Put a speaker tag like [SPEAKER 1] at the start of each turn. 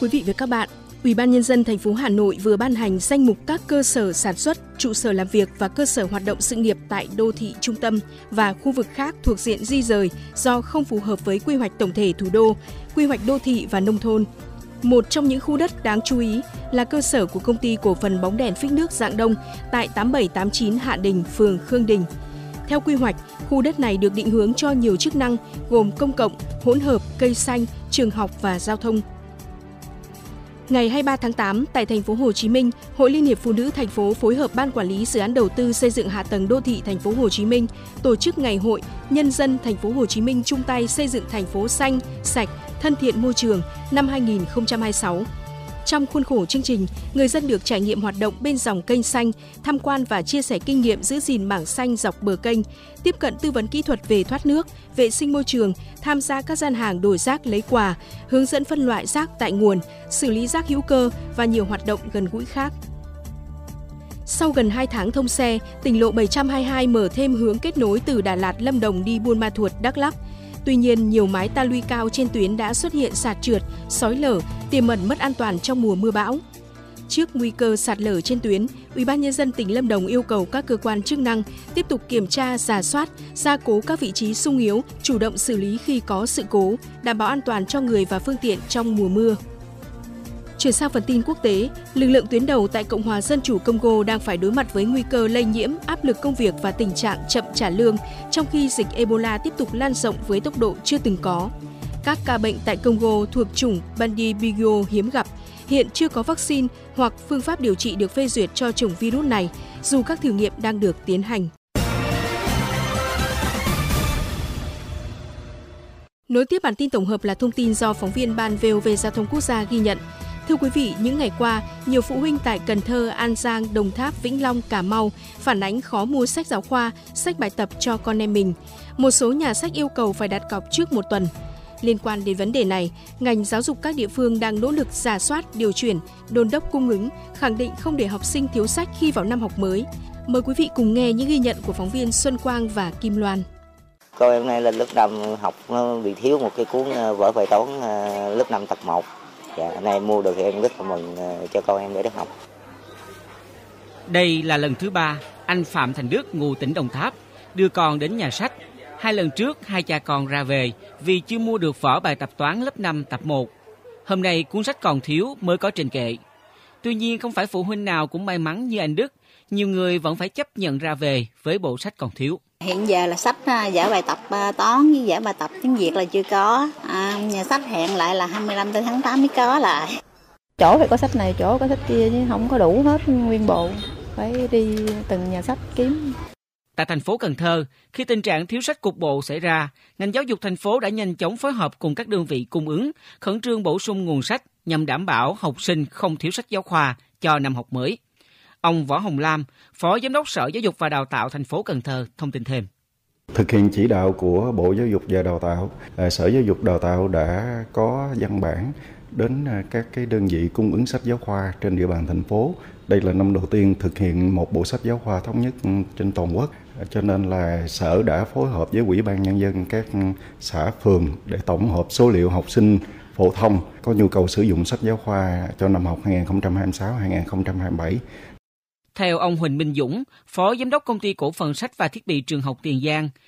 [SPEAKER 1] quý vị và các bạn, Ủy ban Nhân dân thành phố Hà Nội vừa ban hành danh mục các cơ sở sản xuất, trụ sở làm việc và cơ sở hoạt động sự nghiệp tại đô thị trung tâm và khu vực khác thuộc diện di rời do không phù hợp với quy hoạch tổng thể thủ đô, quy hoạch đô thị và nông thôn. Một trong những khu đất đáng chú ý là cơ sở của công ty cổ phần bóng đèn phích nước Rạng Đông tại 8789 Hạ Đình, phường Khương Đình. Theo quy hoạch, khu đất này được định hướng cho nhiều chức năng gồm công cộng, hỗn hợp, cây xanh, trường học và giao thông. Ngày 23 tháng 8, tại thành phố Hồ Chí Minh, Hội Liên hiệp Phụ nữ thành phố phối hợp Ban Quản lý Dự án Đầu tư xây dựng hạ tầng đô thị thành phố Hồ Chí Minh tổ chức ngày hội Nhân dân thành phố Hồ Chí Minh chung tay xây dựng thành phố xanh, sạch, thân thiện môi trường năm 2026. Trong khuôn khổ chương trình, người dân được trải nghiệm hoạt động bên dòng kênh xanh, tham quan và chia sẻ kinh nghiệm giữ gìn mảng xanh dọc bờ kênh, tiếp cận tư vấn kỹ thuật về thoát nước, vệ sinh môi trường, tham gia các gian hàng đổi rác lấy quà, hướng dẫn phân loại rác tại nguồn, xử lý rác hữu cơ và nhiều hoạt động gần gũi khác. Sau gần 2 tháng thông xe, tỉnh lộ 722 mở thêm hướng kết nối từ Đà Lạt, Lâm Đồng đi Buôn Ma Thuột, Đắk Lắk. Tuy nhiên, nhiều mái ta luy cao trên tuyến đã xuất hiện sạt trượt, xói lở, tiềm ẩn mất an toàn trong mùa mưa bão. Trước nguy cơ sạt lở trên tuyến, Ủy ban Nhân dân tỉnh Lâm Đồng yêu cầu các cơ quan chức năng tiếp tục kiểm tra, rà soát, gia cố các vị trí xung yếu, chủ động xử lý khi có sự cố, đảm bảo an toàn cho người và phương tiện trong mùa mưa. Chuyển sang phần tin quốc tế, lực lượng tuyến đầu tại Cộng hòa Dân chủ Congo đang phải đối mặt với nguy cơ lây nhiễm, áp lực công việc và tình trạng chậm trả lương, trong khi dịch Ebola tiếp tục lan rộng với tốc độ chưa từng có. Các ca bệnh tại Congo thuộc chủng Bundibugyo hiếm gặp, hiện chưa có vaccine hoặc phương pháp điều trị được phê duyệt cho chủng virus này, dù các thử nghiệm đang được tiến hành. Nối tiếp bản tin tổng hợp là thông tin do phóng viên Ban VOV Giao thông Quốc gia ghi nhận. Thưa quý vị, những ngày qua, nhiều phụ huynh tại Cần Thơ, An Giang, Đồng Tháp, Vĩnh Long, Cà Mau phản ánh khó mua sách giáo khoa, sách bài tập cho con em mình. Một số nhà sách yêu cầu phải đặt cọc trước 1 tuần. Liên quan đến vấn đề này, ngành giáo dục các địa phương đang nỗ lực rà soát, điều chuyển, đôn đốc cung ứng, khẳng định không để học sinh thiếu sách khi vào năm học mới. Mời quý vị cùng nghe những ghi nhận của phóng viên Xuân Quang và Kim Loan.
[SPEAKER 2] Con em nay lên lớp 5 học bị thiếu một cái cuốn vở bài toán lớp 5 tập 1. Hôm nay mua được thì em rất là mừng cho con em để được học.
[SPEAKER 3] Đây là lần thứ 3 anh Phạm Thành Đức, ngụ tỉnh Đồng Tháp, đưa con đến nhà sách. 2 lần trước, hai cha con ra về vì chưa mua được vở bài tập toán lớp 5 tập 1. Hôm nay cuốn sách còn thiếu mới có trên kệ. Tuy nhiên không phải phụ huynh nào cũng may mắn như anh Đức. Nhiều người vẫn phải chấp nhận ra về với bộ sách còn thiếu.
[SPEAKER 4] Hiện giờ là sách vở bài tập toán với vở bài tập tiếng Việt là chưa có. Nhà sách hẹn lại là 25 tháng 8 mới có lại.
[SPEAKER 5] Chỗ phải có sách này, chỗ có sách kia chứ không có đủ hết nguyên bộ. Phải đi từng nhà sách kiếm.
[SPEAKER 3] Tại thành phố Cần Thơ, khi tình trạng thiếu sách cục bộ xảy ra, ngành giáo dục thành phố đã nhanh chóng phối hợp cùng các đơn vị cung ứng, khẩn trương bổ sung nguồn sách nhằm đảm bảo học sinh không thiếu sách giáo khoa cho năm học mới. Ông Võ Hồng Lam, Phó Giám đốc Sở Giáo dục và Đào tạo thành phố Cần Thơ thông tin thêm.
[SPEAKER 6] Thực hiện chỉ đạo của Bộ Giáo dục và Đào tạo, Sở Giáo dục Đào tạo đã có văn bản đến các cái đơn vị cung ứng sách giáo khoa trên địa bàn thành phố. Đây là năm đầu tiên thực hiện một bộ sách giáo khoa thống nhất trên toàn quốc. Cho nên là Sở đã phối hợp với Ủy ban Nhân dân các xã phường để tổng hợp số liệu học sinh phổ thông có nhu cầu sử dụng sách giáo khoa cho năm học 2026-2027.
[SPEAKER 3] Theo ông Huỳnh Minh Dũng, Phó Giám đốc Công ty Cổ phần Sách và Thiết bị Trường học Tiền Giang,